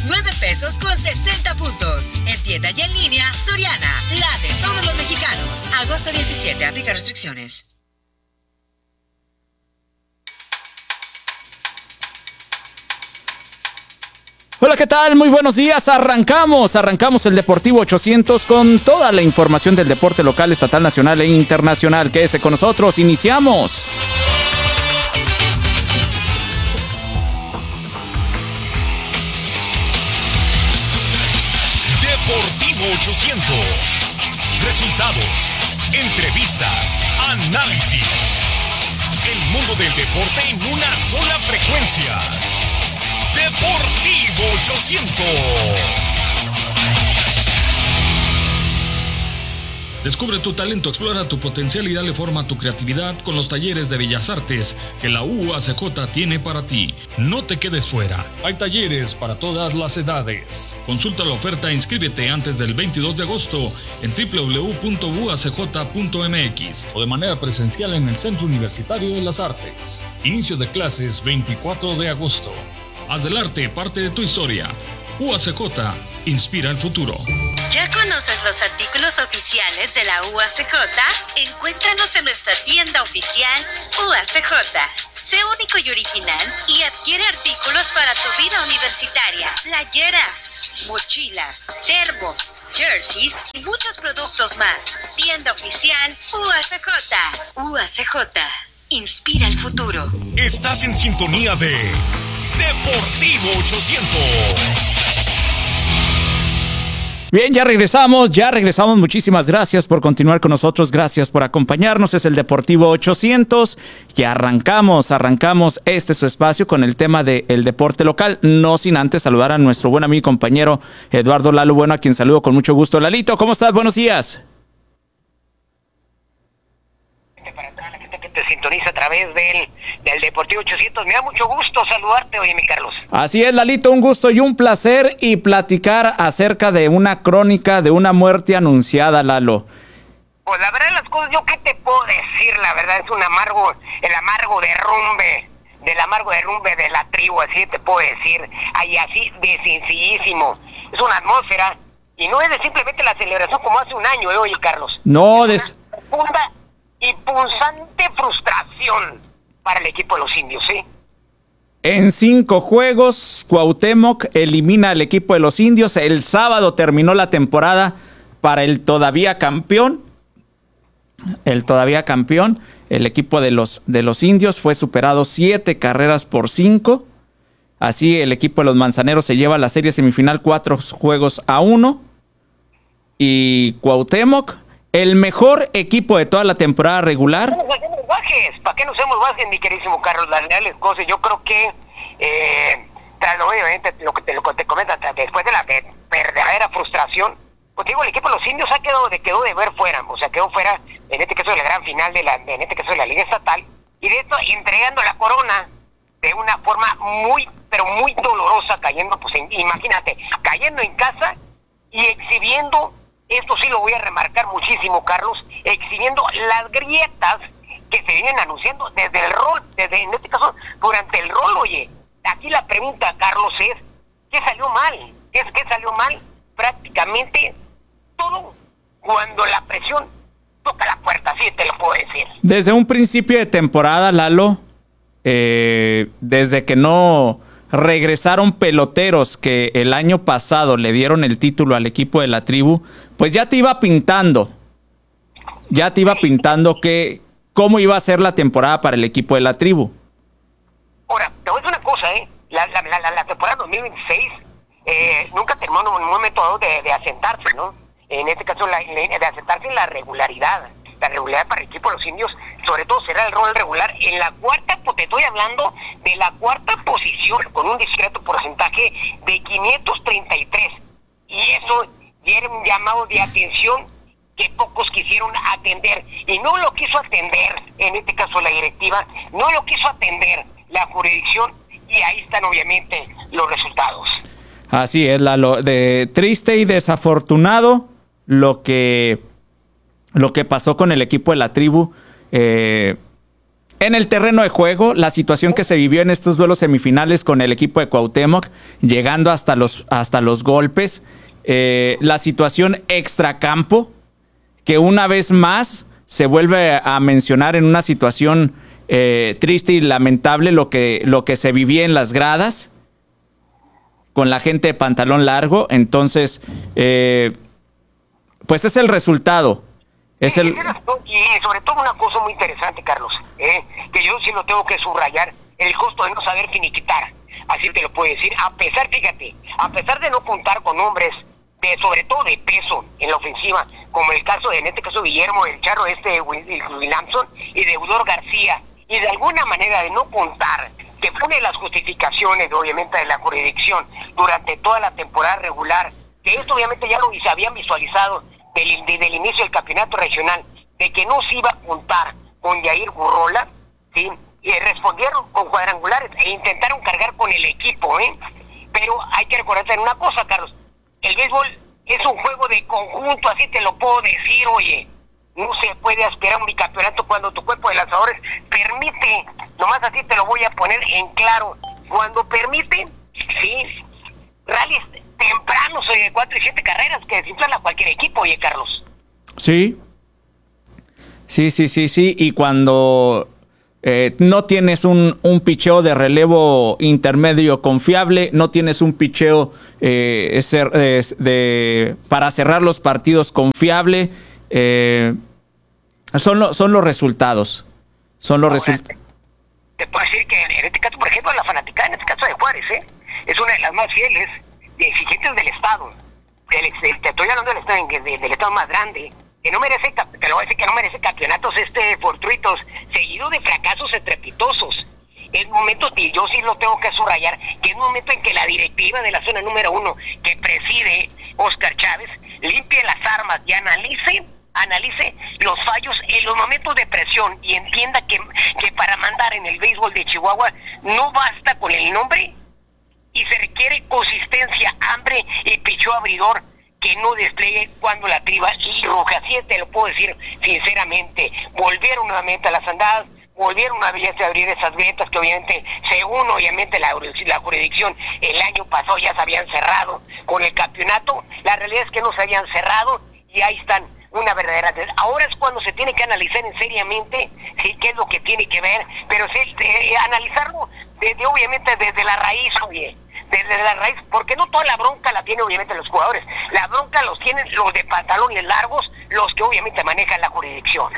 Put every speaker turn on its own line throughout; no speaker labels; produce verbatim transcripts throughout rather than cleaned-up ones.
nueve pesos con sesenta puntos. En tienda y en línea, Soriana, la de todos los mexicanos. Agosto diecisiete, aplica restricciones.
Hola, ¿qué tal? Muy buenos días. Arrancamos, arrancamos el Deportivo ochocientos con toda la información del deporte local, estatal, nacional e internacional. Quédese con nosotros, iniciamos.
Deportivo ochocientos. Resultados, entrevistas, análisis. El mundo del deporte en una sola frecuencia. Deportivo ochocientos.
Descubre tu talento, explora tu potencial y dale forma a tu creatividad con los talleres de Bellas Artes que la U A C J tiene para ti. No te quedes fuera. Hay talleres para todas las edades. Consulta la oferta e inscríbete antes del veintidós de agosto en doble u doble u doble u punto u a c j punto m x o de manera presencial en el Centro Universitario de las Artes. Inicio de clases veinticuatro de agosto. Haz del arte parte de tu historia. U A C J inspira el futuro.
¿Ya conoces los artículos oficiales de la U A C J? Encuéntranos en nuestra tienda oficial U A C J. Sé único y original y adquiere artículos para tu vida universitaria. Playeras, mochilas, termos, jerseys y muchos productos más. Tienda oficial U A C J. U A C J inspira el futuro.
Estás en sintonía de Deportivo ochocientos.
Bien, ya regresamos, ya regresamos. Muchísimas gracias por continuar con nosotros, gracias por acompañarnos. Es el Deportivo ochocientos y arrancamos, arrancamos este su espacio con el tema del deporte local. No sin antes saludar a nuestro buen amigo y compañero Eduardo Lalo Bueno, a quien saludo con mucho gusto. Lalito, ¿cómo estás? Buenos días.
Para toda la gente que te sintoniza a través del, del Deportivo ochocientos, me da mucho gusto saludarte hoy, mi Carlos.
Así es, Lalito, un gusto y un placer y platicar acerca de una crónica de una muerte anunciada, Lalo.
Pues la verdad de las cosas, yo qué te puedo decir, la verdad es un amargo, el amargo derrumbe, del amargo derrumbe de la tribu, así te puedo decir, ahí así de sencillísimo. Es una atmósfera y no es de simplemente la celebración como hace un año, ¿eh? Oye, Carlos.
No,
es
des...
una profunda y punzante frustración para el equipo de los indios, ¿sí?
En cinco juegos, Cuauhtémoc elimina al equipo de los indios. El sábado terminó la temporada para el todavía campeón. El todavía campeón, el equipo de los, de los indios, fue superado siete carreras por cinco. Así el equipo de los manzaneros se lleva la serie semifinal cuatro juegos a uno. Y Cuauhtémoc, el mejor equipo de toda la temporada regular.
¿Para qué nos hacemos bajes, mi queridísimo Carlos? Las reales cosas, yo creo que, eh, tras, obviamente, lo que te, lo que te comenta, después de la de verdadera frustración, pues digo, el equipo de los indios ha quedado de, quedó de ver fuera, o sea, quedó fuera, en este caso de la gran final, de la, en este caso de la Liga Estatal, y de esto entregando la corona de una forma muy, pero muy dolorosa, cayendo, pues, en, imagínate, cayendo en casa y exhibiendo. Esto sí lo voy a remarcar muchísimo, Carlos, exhibiendo las grietas que se vienen anunciando desde el rol, desde, en este caso, durante el rol. Oye, aquí la pregunta, Carlos, es, ¿qué salió mal? ¿Qué, qué salió mal? Prácticamente todo cuando la presión toca la puerta, así te lo puedo decir.
Desde un principio de temporada, Lalo, eh, desde que no regresaron peloteros que el año pasado le dieron el título al equipo de la tribu, pues ya te iba pintando, ya te iba pintando que cómo iba a ser la temporada para el equipo de la tribu.
Ahora, te voy a decir una cosa, ¿eh? La, la, la, la temporada dos mil veintiséis eh, nunca terminó en un momento dado de, de asentarse, ¿no? En este caso, la, de asentarse en la regularidad. La regularidad para el equipo de los indios, sobre todo será el rol regular en la cuarta, te estoy hablando de la cuarta posición, con un discreto porcentaje de quinientos treinta y tres. Y eso ya era un llamado de atención que pocos quisieron atender. Y no lo quiso atender, en este caso la directiva, no lo quiso atender la jurisdicción, y ahí están obviamente los resultados.
Así es, Lalo, de triste y desafortunado lo que... Lo que pasó con el equipo de la tribu, eh, En el terreno de juego, la situación que se vivió en estos duelos semifinales con el equipo de Cuauhtémoc, llegando hasta los, hasta los golpes, eh, la situación extracampo, que una vez más se vuelve a mencionar en una situación eh, triste y lamentable lo que, lo que se vivía en las gradas con la gente de pantalón largo. Entonces, eh, pues es el resultado. Es el...
Y sobre todo una cosa muy interesante, Carlos, eh, que yo sí lo tengo que subrayar, el costo de no saber finiquitar, así te lo puedo decir, a pesar, fíjate, a pesar de no contar con hombres, de sobre todo de peso en la ofensiva, como el caso de, en este caso, Guillermo, el Charro este, Williamson, y de Eudor García, y de alguna manera de no contar, que fue una de las justificaciones, obviamente, de la jurisdicción durante toda la temporada regular, que esto obviamente ya lo se habían visualizado Del, desde el inicio del campeonato regional, de que no se iba a contar con Yair Gurrola, ¿sí? Y respondieron con cuadrangulares e intentaron cargar con el equipo, ¿eh? Pero hay que recordar una cosa, Carlos, el béisbol es un juego de conjunto, así te lo puedo decir, oye, no se puede aspirar a un bicampeonato cuando tu cuerpo de lanzadores permite, nomás así te lo voy a poner en claro, cuando permite, sí, rallies tempranos, oye, cuatro y siete carreras que desinflan a cualquier equipo, oye, Carlos.
Sí, sí, sí, sí, sí, y cuando eh, no tienes un, un picheo de relevo intermedio confiable, no tienes un picheo eh, ser, eh, de, para cerrar los partidos confiable, eh, son, lo, son los resultados, son los resultados.
Te puedo decir que en este caso, por ejemplo, la fanaticada, en este caso de Juárez, ¿eh? es una de las más fieles y exigentes del Estado. El, te estoy hablando del Estado, de, del Estado más grande, que no merece, te lo voy a decir, que no merece campeonatos este fortuitos, seguido de fracasos estrepitosos. Es momento, y yo sí lo tengo que subrayar, que es momento en que la directiva de la zona número uno, que preside Oscar Chávez, limpie las armas y analice, analice los fallos en los momentos de presión y entienda que, que para mandar en el béisbol de Chihuahua no basta con el nombre, y se requiere consistencia, hambre y picheo abridor que no despliegue cuando la triba y roja. Así te lo puedo decir sinceramente. Volvieron nuevamente a las andadas, volvieron una vez a abrir esas ventas que obviamente, según obviamente la, la jurisdicción, el año pasado ya se habían cerrado con el campeonato. La realidad es que no se habían cerrado y ahí están. Una verdadera. Ahora es cuando se tiene que analizar en seriamente, sí, qué es lo que tiene que ver, pero sí, eh, analizarlo desde, obviamente, desde la raíz, oye, desde la raíz, porque no toda la bronca la tienen obviamente los jugadores, la bronca los tienen los de pantalones largos, los que obviamente manejan la jurisdicción.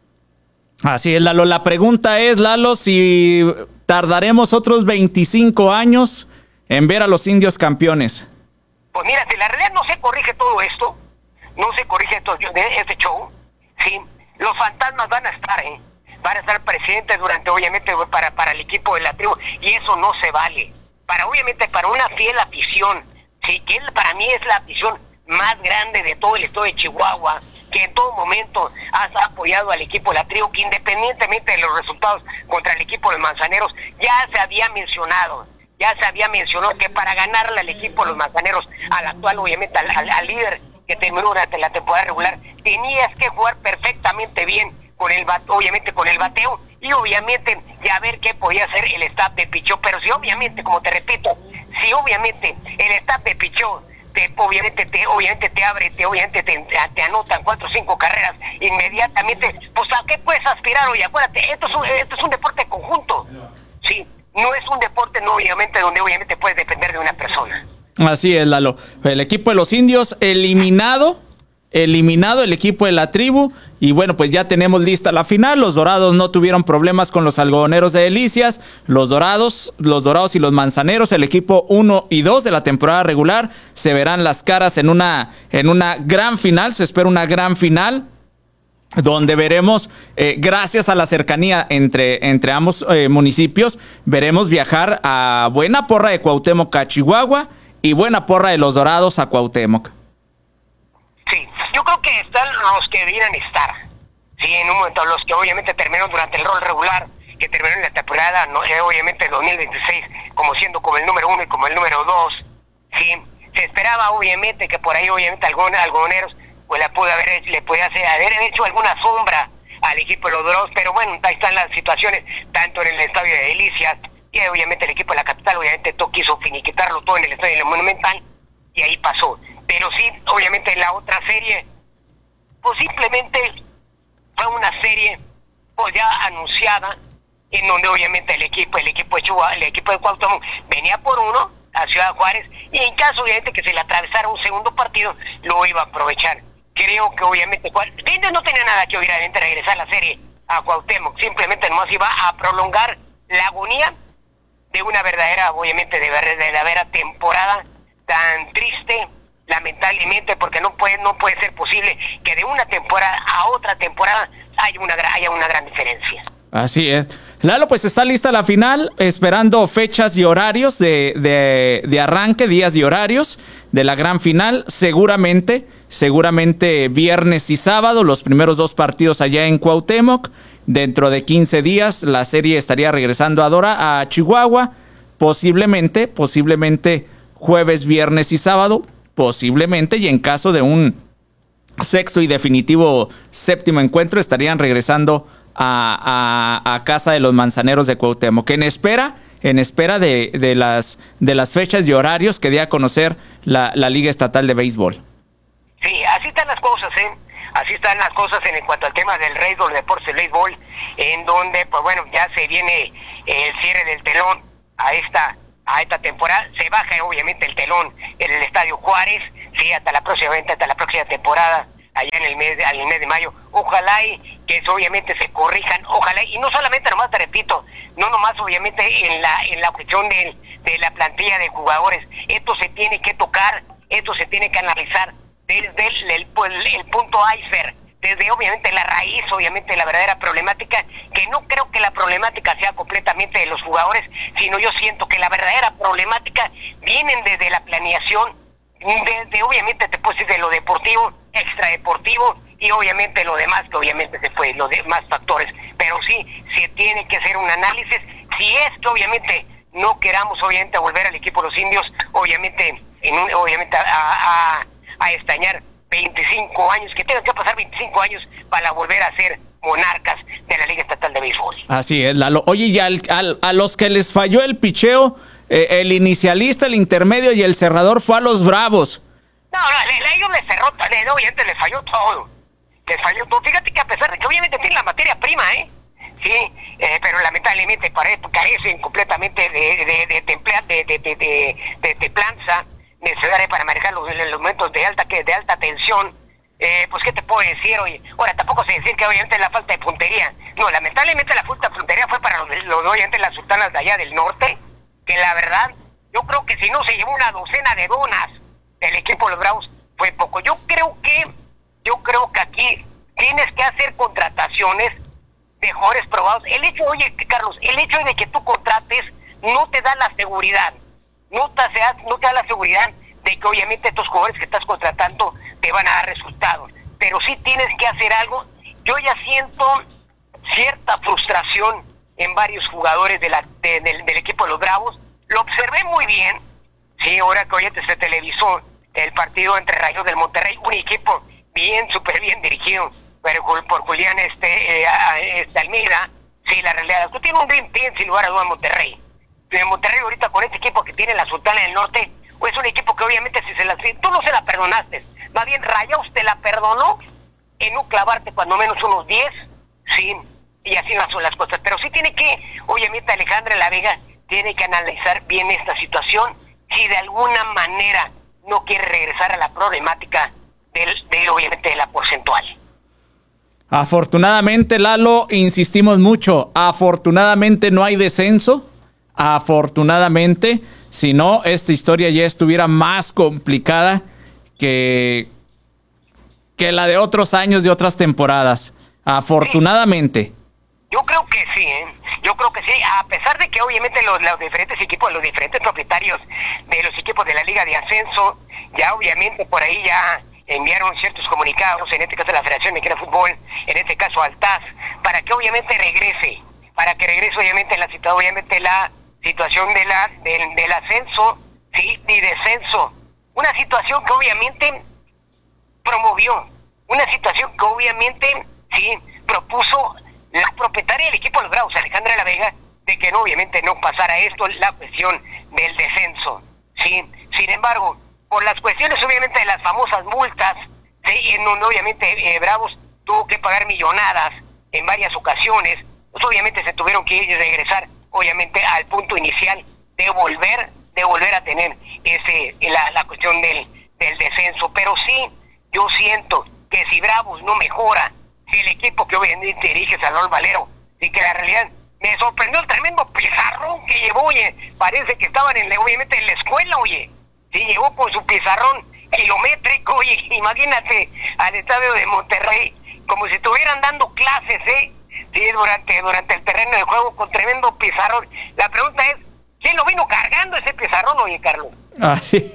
Así es, Lalo. La pregunta es, Lalo, si tardaremos otros veinticinco años en ver a los indios campeones.
Pues mira, si la realidad no se corrige todo esto, no se corrige esto, este show, sí, los fantasmas van a estar, ¿eh? van a estar presentes durante, obviamente, para, para el equipo de la tribu, y eso no se vale. Para, obviamente, para una fiel afición, sí, que para mí es la afición más grande de todo el estado de Chihuahua, que en todo momento has apoyado al equipo de la tribu, que independientemente de los resultados contra el equipo de Manzaneros, ya se había mencionado, ya se había mencionado que para ganarle al equipo de los Manzaneros, al actual, obviamente, al, al, al líder que terminó durante la temporada regular, tenías que jugar perfectamente bien con el obviamente con el bateo y obviamente ya ver qué podía hacer el staff de picheo. Pero si obviamente, como te repito, si obviamente el staff de picheo te obviamente te obviamente te abre, te obviamente te, te anotan cuatro o cinco carreras inmediatamente, pues ¿a qué puedes aspirar? Oye, acuérdate, esto es un, esto es un deporte conjunto, sí, no es un deporte no obviamente donde obviamente puedes depender de una persona.
Así es, Lalo. El equipo de los indios eliminado, eliminado el equipo de la tribu. Y bueno, pues ya tenemos lista la final. Los dorados no tuvieron problemas con los algodoneros de Delicias. Los dorados, los dorados y los manzaneros, el equipo uno y dos de la temporada regular, se verán las caras en una, en una gran final. Se espera una gran final, donde veremos, eh, gracias a la cercanía entre, entre ambos eh, municipios, veremos viajar a buena porra de Cuauhtémoc a Chihuahua y buena porra de los dorados a Cuauhtémoc.
Sí, yo creo que están los que debieran estar. Sí, en un momento, los que obviamente terminaron durante el rol regular, que terminó en la temporada, no, eh, obviamente dos mil veintiséis, como siendo como el número uno y como el número dos. Sí, se esperaba obviamente que por ahí obviamente algún algodoneros pues la pudo haber hecho, le puede hacer, haber hecho alguna sombra al equipo de los Dorados, pero bueno, ahí están las situaciones, tanto en el estadio de Delicias, y obviamente el equipo de la capital, obviamente todo quiso finiquitarlo todo en el estadio Monumental, y ahí pasó. Pero sí, obviamente la otra serie, pues simplemente fue una serie pues ya anunciada, en donde obviamente el equipo, el equipo de Chihuahua, el equipo de Cuauhtémoc venía por uno a Ciudad Juárez, y en caso obviamente que se le atravesara un segundo partido, lo iba a aprovechar. Creo que obviamente Juárez no tenía nada que obviamente regresar la serie a Cuauhtémoc, simplemente nomás iba a prolongar la agonía de una verdadera, obviamente de verdadera temporada tan triste, lamentablemente, porque no puede no puede ser posible que de una temporada a otra temporada haya una haya una gran diferencia.
Así es. Lalo, pues está lista la final, esperando fechas y horarios de, de, de arranque, días y horarios de la gran final. Seguramente, seguramente viernes y sábado, los primeros dos partidos allá en Cuauhtémoc. Dentro de quince días la serie estaría regresando a Dora, a Chihuahua. Posiblemente, posiblemente jueves, viernes y sábado. Posiblemente, y en caso de un sexto y definitivo séptimo encuentro, estarían regresando A, a, a casa de los Manzaneros de Cuauhtémoc, en espera, en espera de, de las de las fechas y horarios que dé a conocer la, la Liga Estatal de Béisbol.
Sí, así están las cosas, ¿eh? Así están las cosas en cuanto al tema del béisbol, deportes del béisbol, en donde, pues bueno, ya se viene el cierre del telón a esta a esta temporada. Se baja obviamente el telón en el Estadio Juárez, sí, hasta la próxima hasta la próxima temporada, allá en el mes de, en el mes de mayo. Ojalá y que eso obviamente se corrijan, ojalá, y no solamente, nomás te repito, no nomás obviamente en la en la cuestión de, de la plantilla de jugadores, esto se tiene que tocar, esto se tiene que analizar desde el, el, el, el punto iceberg, desde obviamente la raíz, obviamente la verdadera problemática, que no creo que la problemática sea completamente de los jugadores, sino yo siento que la verdadera problemática vienen desde la planeación, desde obviamente te puedo decir de lo deportivo, extradeportivo, y obviamente lo demás que obviamente se fue, los demás factores, pero sí se tiene que hacer un análisis, si es que obviamente no queramos obviamente volver al equipo de los indios, obviamente en un, obviamente a, a, a extrañar veinticinco años, que tengan que pasar veinticinco años para volver a ser monarcas de la Liga Estatal de Béisbol.
Así es, Lalo. Oye, y al, al, a los que les falló el picheo, eh, el inicialista, el intermedio y el cerrador fue a los Bravos.
No, no, a ellos les cerró, le, obviamente les falló todo. Les falló todo. Fíjate que a pesar de que obviamente tienen la materia prima, ¿eh? Sí, eh, pero lamentablemente carecen completamente de, de, de, templea, de, de, de, de, de templanza necesaria para manejar los, los momentos de alta que de alta tensión. Eh, pues, ¿qué te puedo decir? Oye, ahora, tampoco se decir que obviamente la falta de puntería. No, lamentablemente la falta de puntería fue para los, los obviamente las sultanas de allá del norte, que la verdad, yo creo que si no se llevó una docena de donas del equipo de los Bravos, fue poco. Yo creo que, yo creo que aquí tienes que hacer contrataciones de jugadores probados. El hecho, oye, Carlos, el hecho de que tú contrates no te da la seguridad, no te, no te da la seguridad de que obviamente estos jugadores que estás contratando te van a dar resultados, pero sí tienes que hacer algo. Yo ya siento cierta frustración en varios jugadores de la, de, del, del equipo de los Bravos. Lo observé muy bien, sí, ahora que hoy se televisó el partido entre Rayos del Monterrey, un equipo bien, súper bien dirigido, pero por Julián este, eh, este Almeida. Sí, la realidad, tú tienes un Dream Team sin lugar a duda en Monterrey. En Monterrey ahorita con este equipo que tiene la Sultana del Norte, pues es un equipo que obviamente si se la, si tú no se la perdonaste, más bien Rayados te la perdonó en no clavarte cuando menos unos diez, sí, y así no son las cosas. Pero sí tiene que, obviamente Alejandra La Vega tiene que analizar bien esta situación, si de alguna manera no quiere regresar a la problemática del, de obviamente de la porcentual.
Afortunadamente, Lalo, insistimos mucho, afortunadamente no hay descenso, afortunadamente, si no, esta historia ya estuviera más complicada que, que la de otros años, de otras temporadas, afortunadamente.
Sí. Yo creo que sí, ¿eh? Yo creo que sí, a pesar de que obviamente los, los diferentes equipos, los diferentes propietarios de los equipos de la Liga de Ascenso, ya obviamente por ahí ya enviaron ciertos comunicados, en este caso la Federación Mexicana de Fútbol, en este caso al T A S, para que obviamente regrese, para que regrese obviamente la situación, obviamente la situación de la del, del ascenso, sí, y descenso, una situación que obviamente promovió, una situación que obviamente, sí, propuso la propietaria del equipo de los Bravos, Alejandra La Vega, de que no, obviamente no pasara esto, la cuestión del descenso, ¿sí? Sin embargo, por las cuestiones obviamente de las famosas multas, ¿sí? En donde obviamente eh, Bravos tuvo que pagar millonadas en varias ocasiones, pues obviamente se tuvieron que ir y regresar obviamente al punto inicial de volver, de volver a tener ese la, la cuestión del, del descenso. Pero sí, yo siento que si Bravos no mejora, si el equipo que obviamente dirige Salvador Valero, y que la realidad me sorprendió el tremendo pizarrón que llevó, oye, parece que estaban en, obviamente en la escuela, oye, sí, llegó con su pizarrón kilométrico, oye, imagínate al estadio de Monterrey, como si estuvieran dando clases, ¿eh? Sí, durante, durante el terreno de juego con tremendo pizarrón. La pregunta es, ¿quién lo vino cargando ese pizarrón, oye, Carlos?
Ah, sí.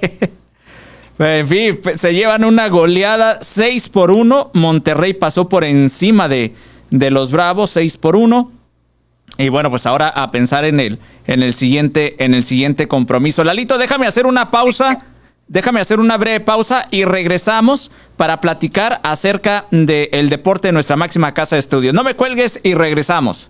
En fin, se llevan una goleada seis por uno. Monterrey pasó por encima de, de los Bravos, seis por uno. Y bueno, pues ahora a pensar en el, en el siguiente, en el siguiente compromiso. Lalito, déjame hacer una pausa. Déjame hacer una breve pausa y regresamos para platicar acerca del deporte de nuestra máxima casa de estudios. No me cuelgues y regresamos.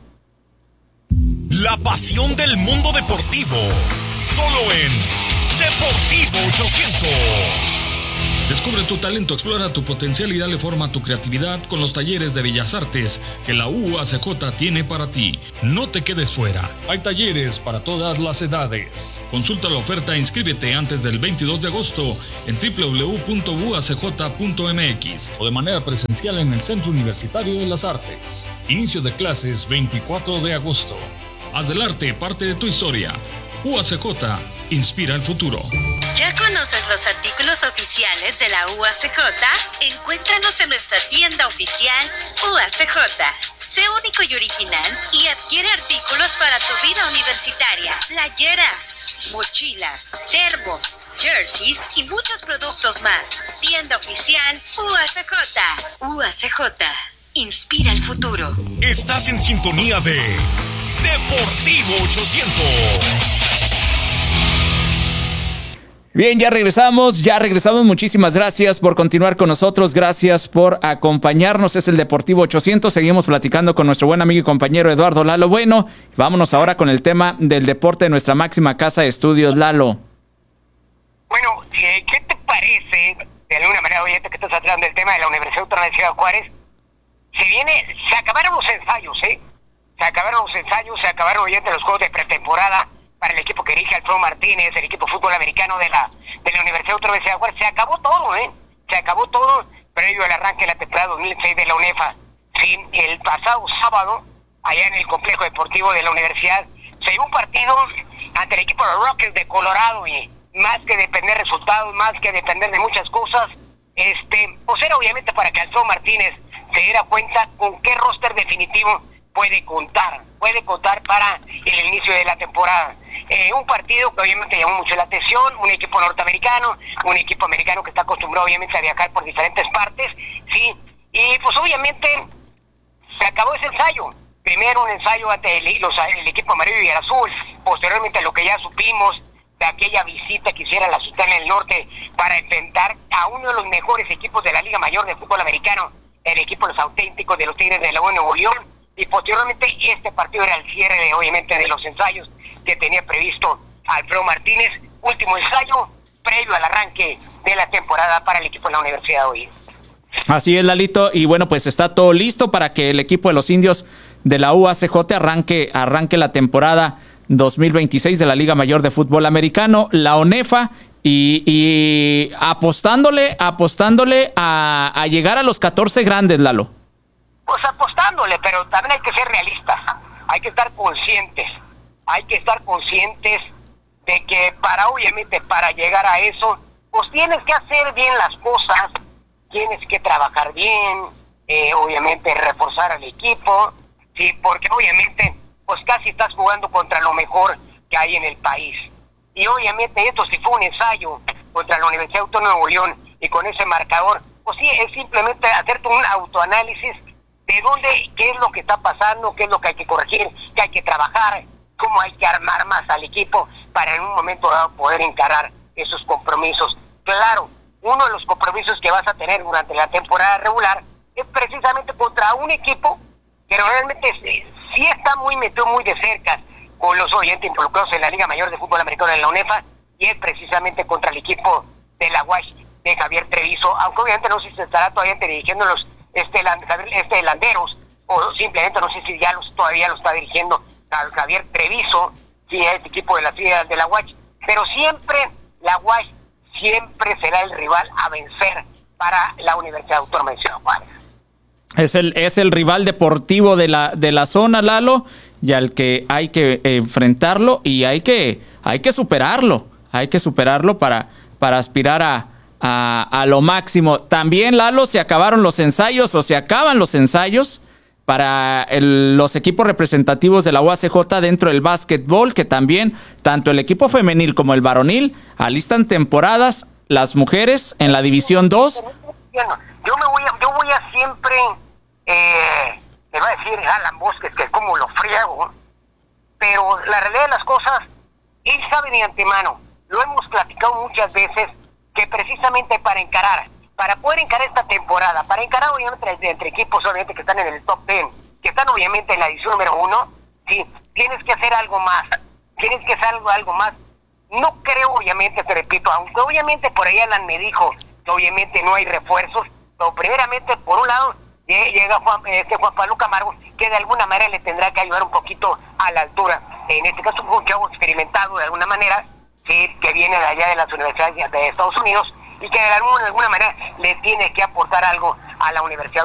La pasión del mundo deportivo, solo en Deportivo ochocientos.
Descubre tu talento, explora tu potencial y dale forma a tu creatividad con los talleres de Bellas Artes que la U A C J tiene para ti. No te quedes fuera. Hay talleres para todas las edades. Consulta la oferta e inscríbete antes del veintidós de agosto en doble u doble u doble u punto u a c j punto m x o de manera presencial en el Centro Universitario de las Artes. Inicio de clases veinticuatro de agosto. Haz del arte parte de tu historia. U A C J inspira el futuro.
¿Ya conoces los artículos oficiales de la U A C J? Encuéntranos en nuestra tienda oficial U A C J. Sé único y original y adquiere artículos para tu vida universitaria. Playeras, mochilas, termos, jerseys y muchos productos más. Tienda oficial U A C J. U A C J. Inspira el futuro.
Estás en sintonía de Deportivo ochocientos.
Bien, ya regresamos, ya regresamos. Muchísimas gracias por continuar con nosotros. Gracias por acompañarnos. Es el Deportivo ochocientos. Seguimos platicando con nuestro buen amigo y compañero Eduardo Lalo Bueno. Vámonos ahora con el tema del deporte de nuestra máxima casa de estudios, Lalo.
Bueno, ¿qué te parece, de alguna manera, oye, que estás hablando del tema de la Universidad Autónoma de Ciudad Juárez? Se viene, se acabaron los ensayos, ¿eh? Se acabaron los ensayos, se acabaron, oye, los juegos de pretemporada para el equipo que dirige Alfredo Martínez, el equipo de fútbol americano de la de la Universidad Autónoma de Ciudad Juárez. Se acabó todo, ¿eh? Se acabó todo previo al arranque de la temporada dos mil seis de la UNEFA. Sí, el pasado sábado, allá en el complejo deportivo de la universidad, se dio un partido ante el equipo de los Rockets de Colorado, y más que depender de resultados, más que depender de muchas cosas, este, pues era obviamente para que Alfredo Martínez se diera cuenta con qué roster definitivo puede contar, puede contar para el inicio de la temporada. Eh, un partido que obviamente llamó mucho la atención, un equipo norteamericano, un equipo americano que está acostumbrado obviamente a viajar por diferentes partes, sí, y pues obviamente se acabó ese ensayo. Primero un ensayo ante el, los, el equipo amarillo y el azul, posteriormente lo que ya supimos de aquella visita que hiciera la Sultana del Norte para enfrentar a uno de los mejores equipos de la Liga Mayor de Fútbol Americano, el equipo de los auténticos de los Tigres de la U de Nuevo León. Y posteriormente este partido era el cierre de, obviamente, de los ensayos que tenía previsto Alfredo Martínez. Último ensayo previo al arranque de la temporada para el equipo de la universidad hoy.
Así es, Lalito, y bueno, pues está todo listo para que el equipo de los indios de la U A C J arranque, arranque la temporada dos mil veintiséis de la Liga Mayor de Fútbol Americano, la ONEFA, y, y apostándole, apostándole a, a llegar a los catorce grandes, Lalo.
Pues apostándole, pero también hay que ser realistas, hay que estar conscientes, hay que estar conscientes de que para, obviamente, para llegar a eso, pues tienes que hacer bien las cosas, tienes que trabajar bien, eh, obviamente reforzar al equipo, sí, porque obviamente, pues casi estás jugando contra lo mejor que hay en el país. Y obviamente esto si fue un ensayo contra la Universidad Autónoma de Nuevo León y con ese marcador, pues sí, es simplemente hacerte un autoanálisis de dónde, qué es lo que está pasando, qué es lo que hay que corregir, qué hay que trabajar, cómo hay que armar más al equipo para en un momento dado poder encarar esos compromisos. Claro, uno de los compromisos que vas a tener durante la temporada regular es precisamente contra un equipo pero realmente sí, sí está muy metido muy de cerca con los oyentes involucrados en la Liga Mayor de Fútbol Americano en la UNEFA, y es precisamente contra el equipo de la U A S H de Javier Treviso, aunque obviamente no sé si se estará todavía dirigiendo los este, este Landeros, o simplemente no sé si ya los, todavía lo está dirigiendo Javier Treviso, sí, este equipo de la ciudad de la U A S H, pero siempre la U A S H siempre será el rival a vencer para la Universidad Autónoma de Ciudad Juárez.
Es el, es el rival deportivo de la, de la zona, Lalo, y al que hay que enfrentarlo y hay que, hay que superarlo, hay que superarlo para, para aspirar a, a, a lo máximo. También, Lalo, se acabaron los ensayos o se acaban los ensayos para el, los equipos representativos de la U A C J dentro del básquetbol, que también tanto el equipo femenil como el varonil alistan temporadas, las mujeres en la División dos.
Yo me voy a, yo voy a siempre, eh, me va a decir Alan Bosques que como lo friego, pero la realidad de las cosas, él sabe de antemano, lo hemos platicado muchas veces, que precisamente para encarar, para poder encarar esta temporada, para encarar obviamente entre, entre equipos obviamente que están en el top diez, que están obviamente en la edición número uno, sí, tienes que hacer algo más, tienes que hacer algo, algo más. No creo, obviamente, te repito, aunque obviamente por ahí Alan me dijo que obviamente no hay refuerzos, pero primeramente, por un lado, llega Juan, este Juan Pablo Camargo, que de alguna manera le tendrá que ayudar un poquito a la altura. En este caso, un chavo experimentado de alguna manera, sí, que viene de allá de las universidades de Estados Unidos, y que de alguna, de alguna manera le tiene que aportar algo a la Universidad